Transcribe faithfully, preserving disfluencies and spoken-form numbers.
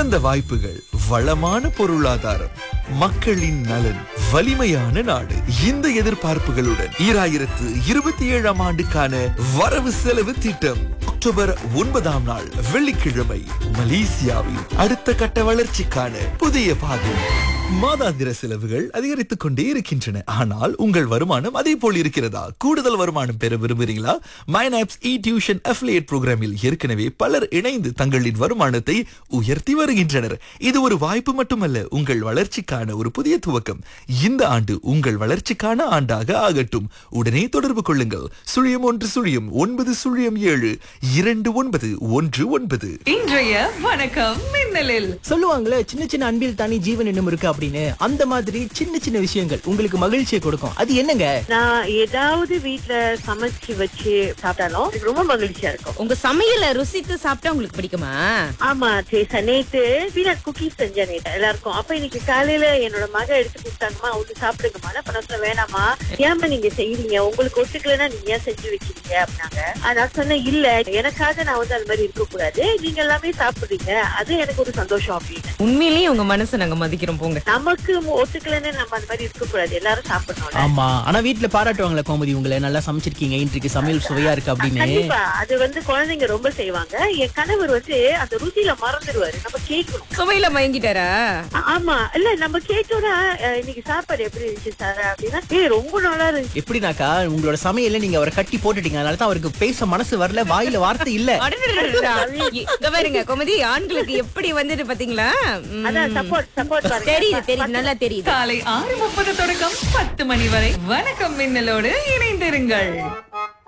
சிறந்த வாய்ப்புகள், வளமான பொருளாதாரம், மக்களின் நலன், வலிமையான நாடு. இந்த எதிர்பார்ப்புகளுடன் ஈராயிரத்து இருபத்தி ஏழாம் ஆண்டுக்கான வரவு செலவு திட்டம் அக்டோபர் ஒன்பதாம் நாள் வெள்ளிக்கிழமை மலேசியாவில் அடுத்த கட்ட வளர்ச்சிக்கான புதிய பாதை. மாதாந்திர செலவுகள் அதிகரித்துக் கொண்டே இருக்கின்றன. ஆனால் உங்கள் வருமானம் அதே போல் இருக்கிறதா? கூடுதல் வருமானம் பெற விரும்புகிறீங்களா? மைனாப்ஸ் இ டியூஷன் அஃபிலியேட் புரோகிராமில் ஏற்கனவே பலர் இணைந்து தங்களின் வருமானத்தை உயர்த்தி வருகின்றனர். இது ஒரு வாய்ப்பு மட்டுமல்ல, உங்கள் வளர்ச்சிக்கான ஒரு புதிய துவக்கம். இந்த ஆண்டு உங்கள் வளர்ச்சிக்கான ஆண்டாக ஆகட்டும். உடனே தொடர்பு கொள்ளுங்கள். சுழியம் ஒன்று சுழியம் ஒன்பது சுழியம் ஏழு இரண்டு ஒன்பது ஒன்று ஒன்பது. இன்றைய வணக்கம் மின்னலில் சொல்லுவாங்களே, சின்ன சின்ன அன்பில் தானே ஜீவன் இன்னும் இருக்கு அப்படின்னு. அந்த மாதிரி சின்ன சின்ன விஷயங்கள் உங்களுக்கு மகிழ்ச்சியை கொடுக்கும். அது என்னங்க? நான் ஏதாவது வீட்ல சமைச்சு வச்சு சாப்பிட்டாலும் எனக்கு ரொம்ப மகிழ்ச்சியா இருக்கும். உங்க சமையல ருசித்து சாப்பிட்டா உங்களுக்கு பிடிக்குமா? ஆமா, சரி, நேத்து பீனட் குக்கீஸ் செஞ்சேன் நேத்து எல்லாருக்கும். அப்ப இன்னைக்கு காலையில என்னோட மக எடுத்து கொடுத்தாங்கம்மா, அவங்க சாப்பிடுங்கம்மா. நான் சொன்ன வேணாமா, ஏமா நீங்க செய்யறீங்க, உங்களுக்கு ஒத்துக்கலன்னா நீங்க ஏன் செஞ்சு வச்சிருக்கீங்க அப்படின்னாங்க. நான் சொன்னேன், இல்ல எனக்காக நான் வந்து அது மாதிரி இருக்க கூடாது, நீங்க எல்லாமே சாப்பிடுறீங்க, அது எனக்கு ஒரு சந்தோஷம் அப்படின்னு. உண்மையிலேயே உங்க மனசை நாங்க மதிக்கிறோம் போங்க. நமக்கு ஒத்துக்கலன்னு நம்ம அந்த மாதிரி இருக்க கூடாது, எல்லாரும் சாப்பிடணும். ஆமா, ஆனா வீட்டுல பாராட்டுவாங்களே கோமதி, உங்களை நல்லா சமைச்சிருக்கீங்க, இன்றைக்கு சமையல் சுவையா இருக்கு அப்படின்னு. கண்டிப்பா அது வந்து குழந்தைங்க ரொம்ப செய்வாங்க. என் கணவர் வந்து அந்த ருசியில மறந்துடுவாரு, நம்ம கேட்கணும். சுவையில மயங்கிட்டாரா? ஆமா, இல்ல நம்ம கேட்டோம்னா இன்னைக்கு சாப்பாடு எப்படி இருந்துச்சு சார் அப்படின்னா, ஏ ரொம்ப நல்லா இருந்துச்சு. எப்படினாக்கா, உங்களோட சமையல்ல நீங்க அவரை கட்டி போட்டுட்டீங்க, அதனாலதான் அவருக்கு பேச மனசு வரல, வாயில வார்த்தை இல்ல. இங்க பாருங்க கோமதி, ஆண்களுக்கு எப்படி வந்துட்டு பாத்தீங்களா? அதான் சப்போர்ட் சப்போர்ட் தெரியுது தெரியுது, நல்லா தெரியுது. காலை ஆறு முப்பது தொடக்கம் பத்து மணி வரை வணக்கம் மின்னலோடு இணைந்திருங்கள்.